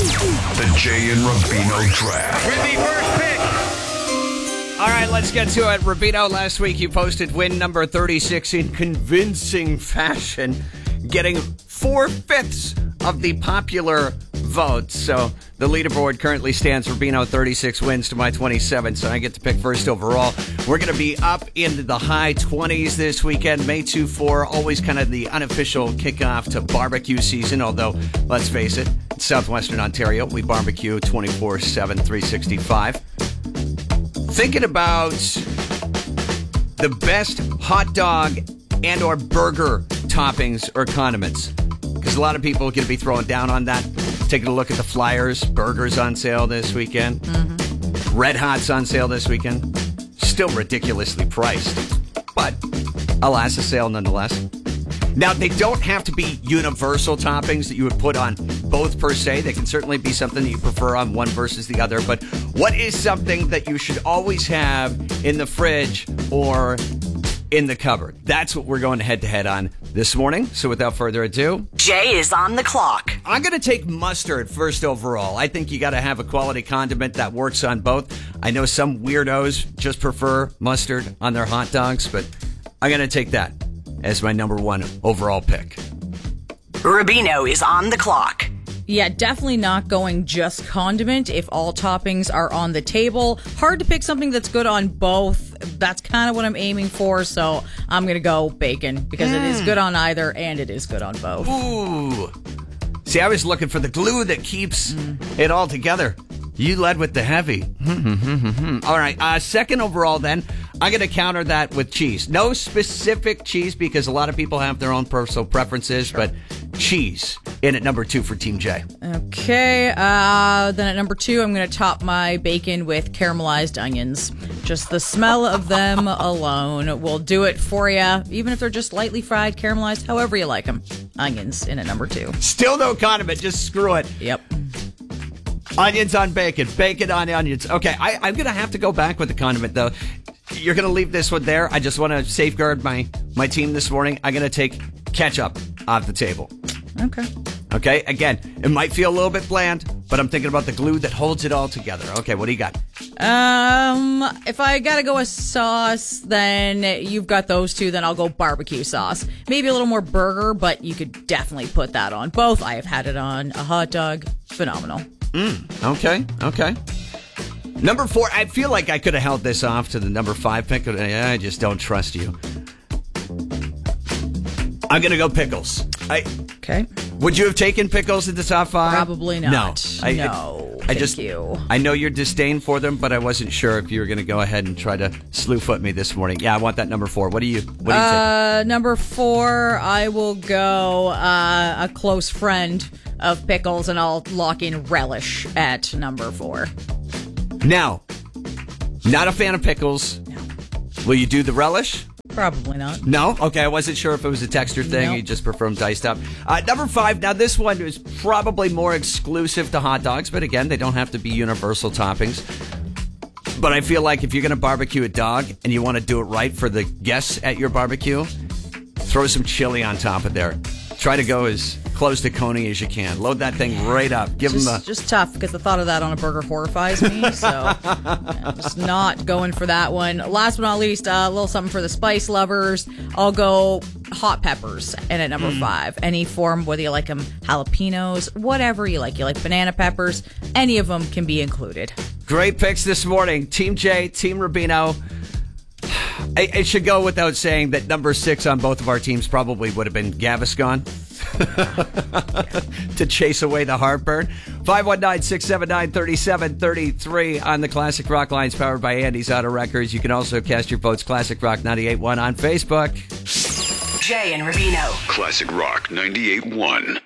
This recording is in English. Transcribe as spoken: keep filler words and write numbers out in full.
The Jay and Rubino Draft. With the first pick. All right, let's get to it. Rubino, last week you posted win number thirty-six in convincing fashion, getting four-fifths of the popular vote. So the leaderboard currently stands Rubino thirty-six wins to my twenty-seven, so I get to pick first overall. We're going to be up into the high twenties this weekend. May two four, always kind of the unofficial kickoff to barbecue season, although, let's face it, in southwestern Ontario, we barbecue twenty-four seven, three sixty-five. Thinking about the best hot dog and or burger toppings or condiments, because a lot of people are going to be throwing down on that. Taking a look at the flyers. Burgers on sale this weekend. Mm-hmm. Red Hot's on sale this weekend. Still ridiculously priced, but alas, a sale nonetheless. Now, they don't have to be universal toppings that you would put on both per se. They can certainly be something that you prefer on one versus the other. But what is something that you should always have in the fridge or in the cupboard? That's what we're going head-to-head on this morning. So without further ado, Jay is on the clock. I'm going to take mustard first overall. I think you got to have a quality condiment that works on both. I know some weirdos just prefer mustard on their hot dogs, but I'm going to take that as my number one overall pick. Rubino is on the clock. Yeah, definitely not going just condiment if all toppings are on the table. Hard to pick something that's good on both. That's kind of what I'm aiming for, so I'm going to go bacon because mm. it is good on either and it is good on both. Ooh. See, I was looking for the glue that keeps mm. it all together. You led with the heavy. All right, uh, second overall then, I'm going to counter that with cheese. No specific cheese because a lot of people have their own personal preferences, sure. but cheese in at number two for Team J. Okay, uh, then at number two, I'm going to top my bacon with caramelized onions. Just the smell of them alone will do it for you, even if they're just lightly fried, caramelized, however you like them. Onions in at number two. Still no condiment, just screw it. Yep. Onions on bacon, bacon on onions. Okay, I, I'm going to have to go back with the condiment, though. You're going to leave this one there. I just want to safeguard my, my team this morning. I'm going to take ketchup off the table. Okay. Okay, again, it might feel a little bit bland, but I'm thinking about the glue that holds it all together. Okay, what do you got? Um, if I got to go with sauce, then you've got those two, then I'll go barbecue sauce. Maybe a little more burger, but you could definitely put that on both. I have had it on a hot dog. Phenomenal. Mm, okay, okay. Number four, I feel like I could have held this off to the number five pick. I just don't trust you. I'm going to go pickles. I, okay. Would you have taken pickles in the top five? Probably not. No. I, no. I, I thank just, you. I know your disdain for them, but I wasn't sure if you were going to go ahead and try to slew foot me this morning. Yeah, I want that number four. What do you, what do you uh, take? Number four, I will go uh, a close friend of pickles, and I'll lock in relish at number four. Now, not a fan of pickles. No. Will you do the relish? Probably not. No? Okay, I wasn't sure if it was a texture thing. Nope. You just prefer them diced up. Uh, number five, now this one is probably more exclusive to hot dogs, but again, they don't have to be universal toppings. But I feel like if you're going to barbecue a dog and you want to do it right for the guests at your barbecue, throw some chili on top of there. Try to go as close to Coney as you can. Load that thing right up. Give just, them a... Just tough, because the thought of that on a burger horrifies me, so yeah, just not going for that one. Last but not least, uh, a little something for the spice lovers. I'll go hot peppers, and at number mm. five. Any form, whether you like them jalapenos, whatever you like. You like banana peppers, any of them can be included. Great picks this morning. Team J, Team Rubino. It should go without saying that number six on both of our teams probably would have been Gaviscon to chase away the heartburn. five one nine, six seven nine, three seven three three on the Classic Rock lines powered by Andy's Auto Records. You can also cast your votes Classic Rock ninety-eight point one on Facebook. Jay and Rubino. Classic Rock ninety-eight point one.